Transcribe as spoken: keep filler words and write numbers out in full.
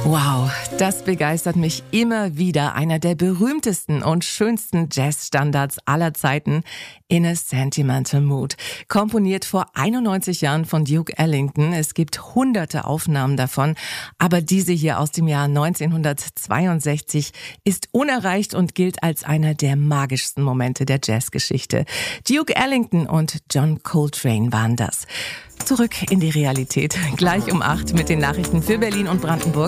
Wow, das begeistert mich immer wieder. Einer der berühmtesten und schönsten Jazzstandards aller Zeiten, In a Sentimental Mood. Komponiert vor einundneunzig Jahren von Duke Ellington. Es gibt hunderte Aufnahmen davon, aber diese hier aus dem Jahr neunzehnhundertzweiundsechzig ist unerreicht und gilt als einer der magischsten Momente der Jazzgeschichte. Duke Ellington und John Coltrane waren das. Zurück in die Realität. Gleich um acht mit den Nachrichten für Berlin und Brandenburg.